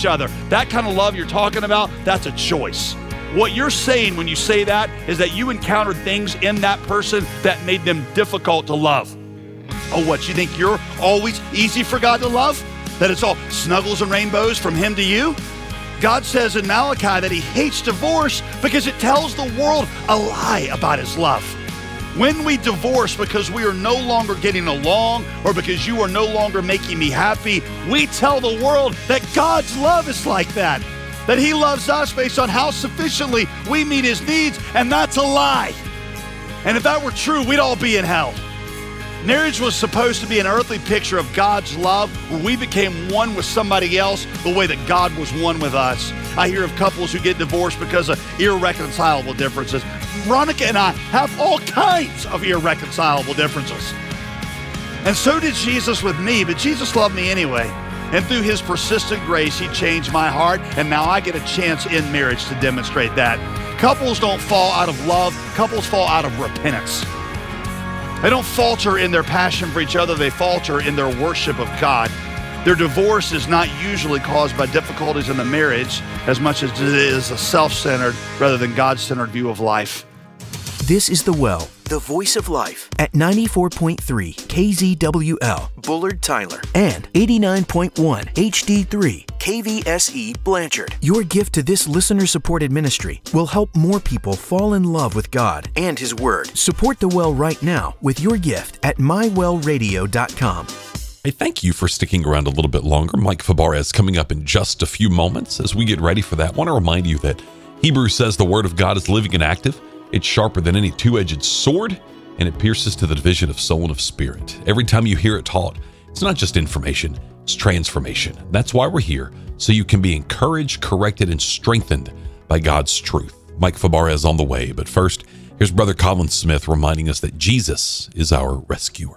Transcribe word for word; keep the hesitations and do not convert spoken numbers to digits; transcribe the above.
each other. That kind of love you're talking about, that's a choice. What you're saying when you say that is that you encountered things in that person that made them difficult to love. Oh, what, you think you're always easy for God to love? That it's all snuggles and rainbows from him to you? God says in Malachi that he hates divorce because it tells the world a lie about his love. When we divorce because we are no longer getting along or because you are no longer making me happy, we tell the world that God's love is like that. That he loves us based on how sufficiently we meet his needs, and that's a lie. And if that were true, we'd all be in hell. Marriage was supposed to be an earthly picture of God's love, where we became one with somebody else the way that God was one with us. I hear of couples who get divorced because of irreconcilable differences. Veronica and I have all kinds of irreconcilable differences. And so did Jesus with me, but Jesus loved me anyway. And through his persistent grace, he changed my heart, and now I get a chance in marriage to demonstrate that. Couples don't fall out of love, couples fall out of repentance. They don't falter in their passion for each other, they falter in their worship of God. Their divorce is not usually caused by difficulties in the marriage as much as it is a self-centered rather than God-centered view of life. This is The Well, the voice of life, at ninety-four point three K Z W L, Bullard, Tyler, and eighty-nine point one H D three K V S E, Blanchard. Your gift to this listener-supported ministry will help more people fall in love with God and His Word. Support The Well right now with your gift at my well radio dot com. Hey, thank you for sticking around a little bit longer. Mike Fabarez coming up in just a few moments. As we get ready for that, I want to remind you that Hebrews says the Word of God is living and active. It's sharper than any two-edged sword, and it pierces to the division of soul and of spirit. Every time you hear it taught, it's not just information, it's transformation. That's why we're here, so you can be encouraged, corrected, and strengthened by God's truth. Mike Fabarez on the way, but first, here's Brother Colin Smith reminding us that Jesus is our rescuer.